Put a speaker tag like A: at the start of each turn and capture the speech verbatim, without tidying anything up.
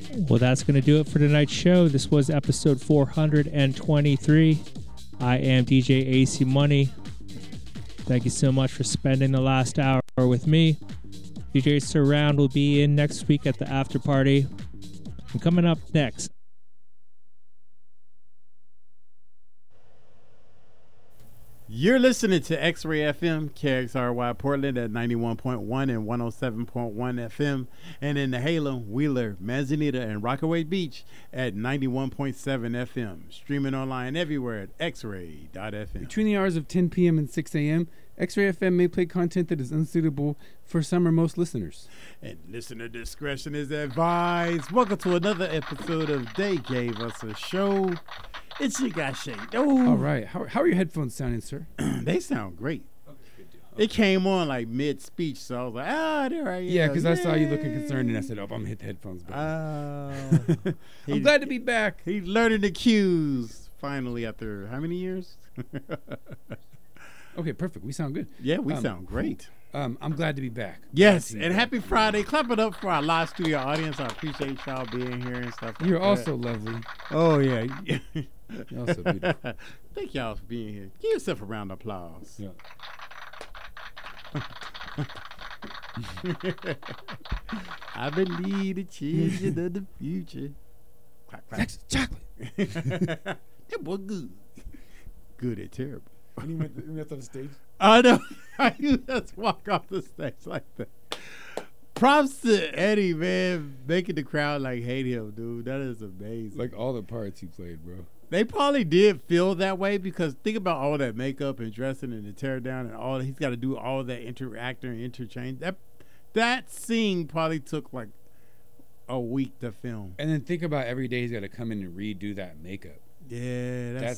A: Well, that's going to do it for tonight's show. This was episode four hundred twenty-three. I am D J A C Money. Thank you so much for spending the last hour with me. D J Surround will be in next week at the after party. And coming up next,
B: you're listening to X-Ray F M, K X R Y Portland at ninety-one point one and one oh seven point one F M, and in the Halo, Wheeler, Manzanita, and Rockaway Beach at ninety-one point seven F M. Streaming online everywhere at x ray dot f m.
C: Between the hours of ten p.m. and six a.m., X-Ray F M may play content that is unsuitable for some or most listeners.
B: And listener discretion is advised. Welcome to another episode of They Gave Us a Show. It's your guy Shay. Oh.
C: All right. How, how are your headphones sounding, sir?
B: They sound great.
C: Okay, good deal. Okay.
B: It came on like mid-speech, so I was like, ah, there I am.
C: Yeah, because I saw you looking concerned, and I said, oh, I'm going to hit the headphones back.
B: Uh,
C: I'm glad to be back.
B: He's learning the cues, finally, after how many years?
C: Okay, perfect. We sound good.
B: Yeah, we
C: um,
B: sound great.
C: Um, I'm glad to be back.
B: Yes, and happy Friday. Clap it up for our live studio audience. I appreciate y'all being here and stuff like
C: You're
B: that.
C: also lovely.
B: Oh, yeah.
C: You're also beautiful.
B: Thank y'all for being here. Give yourself a round of applause.
C: Yeah.
B: I believe the children of the future. Quack, quack.
C: That's chocolate.
B: That boy good. Good at terrible.
C: When he went, when he went on the stage?
B: I know. You just walk off the stage like that. Props to Eddie, man, making the crowd like hate him, dude. That is amazing.
C: Like all the parts he played, bro.
B: They probably did feel that way because think about all that makeup and dressing and the tear down and all. He's got to do all that interacting and interchange. That that scene probably took like a week to film.
C: And then think about every day he's got to come in and redo that makeup.
B: Yeah, that's,
C: that's